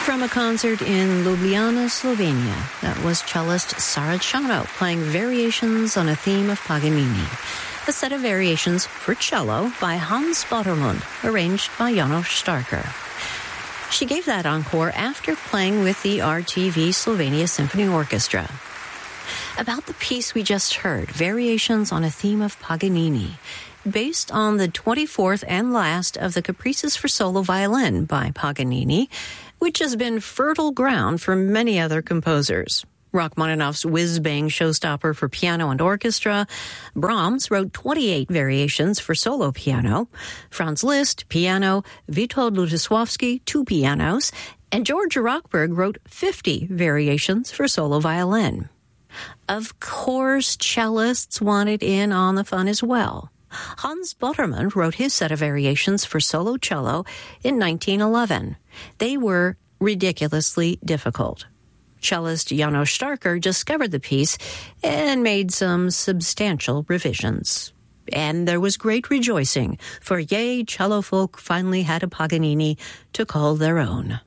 From a concert in Ljubljana, Slovenia, that was cellist Sara Chano playing variations on a theme of Paganini. A set of variations for cello by Hans Bottermund, arranged by János Starker. She gave that encore after playing with the RTV Slovenia Symphony Orchestra. About the piece we just heard, Variations on a Theme of Paganini, based on the 24th and last of the Caprices for Solo Violin by Paganini, which has been fertile ground for many other composers. Rachmaninoff's whiz-bang showstopper for piano and orchestra. Brahms wrote 28 variations for solo piano. Franz Liszt, piano. Witold Lutosławski, 2 pianos. And George Rochberg wrote 50 variations for solo violin. Of course, cellists wanted in on the fun as well. Hans Bottermund wrote his set of variations for solo cello in 1911. They were ridiculously difficult. Cellist János Starker discovered the piece and made some substantial revisions. And there was great rejoicing, for yay, cello folk finally had a Paganini to call their own.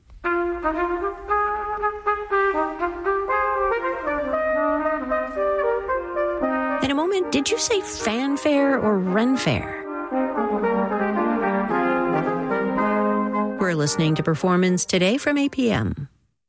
In a moment, did you say fanfare or renfare? We're listening to Performance Today from 8 p.m.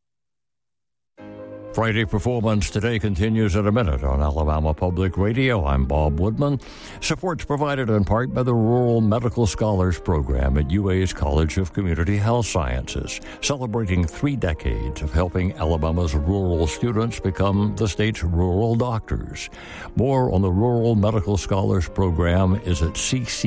Friday Performance Today continues in a minute on Alabama Public Radio. I'm Bob Woodman. Support's provided in part by the Rural Medical Scholars Program at UA's College of Community Health Sciences, celebrating 3 decades of helping Alabama's rural students become the state's rural doctors. More on the Rural Medical Scholars Program is at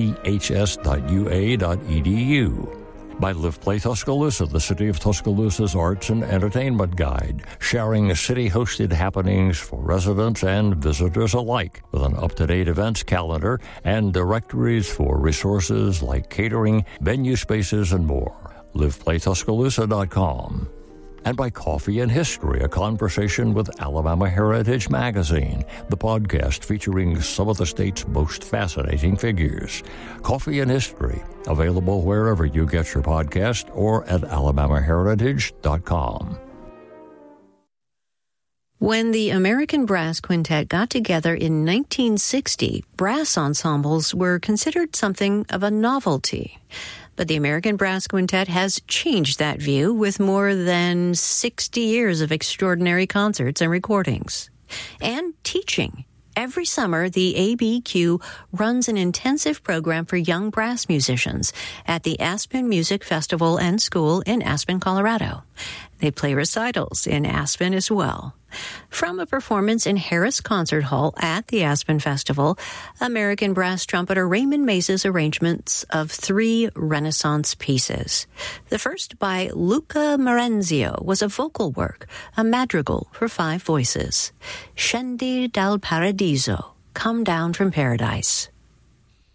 cchs.ua.edu. By Live Play Tuscaloosa, the City of Tuscaloosa's arts and entertainment guide, sharing city-hosted happenings for residents and visitors alike, with an up-to-date events calendar and directories for resources like catering, venue spaces, and more. LivePlayTuscaloosa.com. And by Coffee and History, a conversation with Alabama Heritage Magazine, the podcast featuring some of the state's most fascinating figures. Coffee and History, available wherever you get your podcast or at alabamaheritage.com. When the American Brass Quintet got together in 1960, brass ensembles were considered something of a novelty. But the American Brass Quintet has changed that view with more than 60 years of extraordinary concerts and recordings. And teaching. Every summer, the ABQ runs an intensive program for young brass musicians at the Aspen Music Festival and School in Aspen, Colorado. They play recitals in Aspen as well. From a performance in Harris Concert Hall at the Aspen Festival, American brass trumpeter Raymond Mace's arrangements of 3 Renaissance pieces. The first, by Luca Marenzio, was a vocal work, a madrigal for 5 voices. Scendi dal Paradiso, Come Down from Paradise.